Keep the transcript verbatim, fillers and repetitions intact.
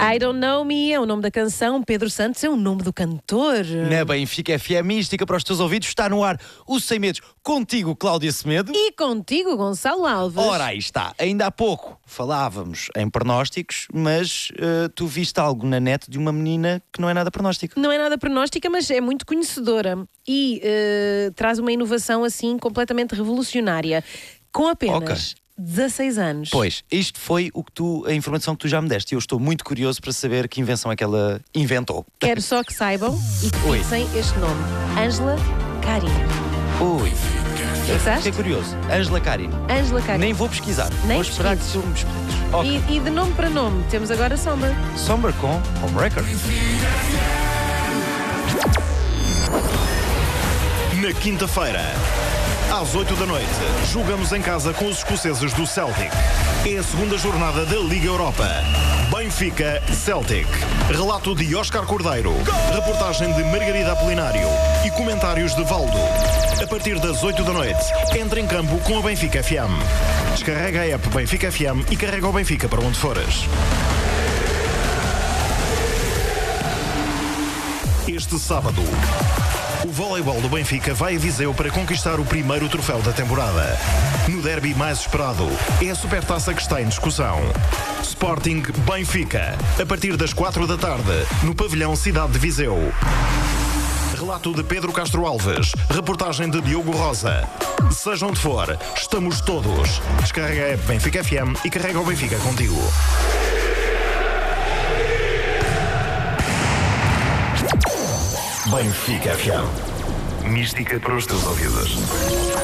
I Don't Know Me é o nome da canção, Pedro Santos é o nome do cantor. Na Benfica F M, mística para os teus ouvidos, está no ar o Sem Medos, contigo, Cláudia Semedo. E contigo, Gonçalo Alves. Ora, aí está. Ainda há pouco falávamos em pronósticos, mas uh, tu viste algo na net de uma menina que não é nada pronóstica. Não é nada pronóstica, mas é muito conhecedora e uh, traz uma inovação assim completamente revolucionária, com apenas... Okay. dezasseis anos. Pois, isto foi o que tu, a informação que tu já me deste. E eu estou muito curioso para saber que invenção é que ela inventou. Quero só que saibam e que Oi. fixem este nome: Ângela Carinho. Ui, Fixaste? fiquei curioso. Ângela Carinho. Ângela Carinho. Nem vou pesquisar. Nem vou esperar pesquises. que tu me expliques. Ok. E, e de nome para nome, temos agora Somber. Somber com Homewrecker. Na quinta-feira, às oito da noite, jogamos em casa com os escoceses do Celtic. É a segunda jornada da Liga Europa. Benfica Celtic. Relato de Óscar Cordeiro. Reportagem de Margarida Apolinário. E comentários de Valdo. A partir das oito da noite, entra em campo com a Benfica F M. Descarrega a app Benfica F M e carrega o Benfica para onde fores. Este sábado, o voleibol do Benfica vai a Viseu para conquistar o primeiro troféu da temporada. No derby mais esperado, é a Supertaça que está em discussão. Sporting Benfica, a partir das quatro da tarde, no pavilhão Cidade de Viseu. Relato de Pedro Castro Alves, reportagem de Diogo Rosa. Seja onde for, estamos todos. Descarrega a app Benfica F M e carrega o Benfica contigo. Benfica F M. Mística para os teus ouvidos.